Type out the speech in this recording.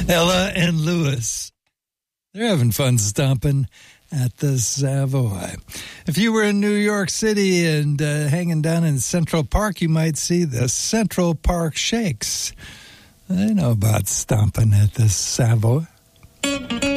Ella and Lewis. They're having fun stomping at the Savoy. If you were in New York City and hanging down in Central Park, you might see the Central Park Shakes. They know about stomping at the Savoy.